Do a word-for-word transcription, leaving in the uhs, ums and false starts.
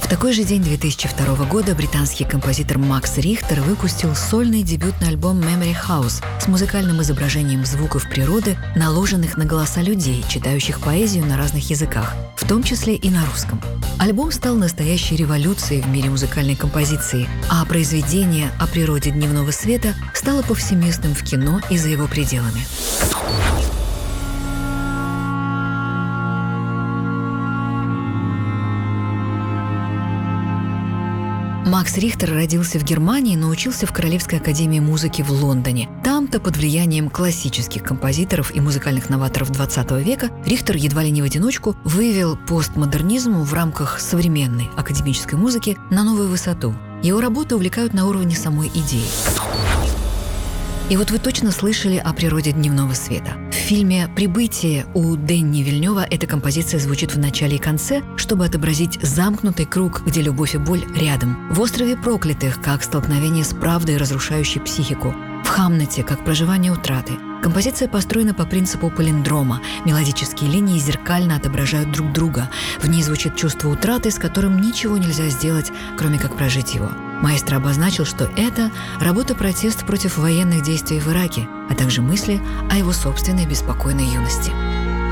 такой же день две тысячи второго года британский композитор Макс Рихтер выпустил сольный дебютный альбом «Memory House» с музыкальным изображением звуков природы, наложенных на голоса людей, читающих поэзию на разных языках, в том числе и на русском. Альбом стал настоящей революцией в мире музыкальной композиции, а произведение о природе дневного света стало повсеместным в кино и за его пределами. Макс Рихтер родился в Германии, но учился в Королевской академии музыки в Лондоне. Там-то под влиянием классических композиторов и музыкальных новаторов двадцатого века Рихтер едва ли не в одиночку вывел постмодернизм в рамках современной академической музыки на новую высоту. Его работы увлекают на уровне самой идеи. И вот вы точно слышали о природе дневного света. В фильме «Прибытие» у Дэнни Вильнёва эта композиция звучит в начале и конце, чтобы отобразить замкнутый круг, где любовь и боль рядом. В «Острове проклятых» как столкновение с правдой, разрушающей психику. В «Хамнете» как проживание утраты. Композиция построена по принципу палиндрома. Мелодические линии зеркально отображают друг друга. В ней звучит чувство утраты, с которым ничего нельзя сделать, кроме как прожить его. Маэстро обозначил, что это работа протест против военных действий в Ираке, а также мысли о его собственной беспокойной юности.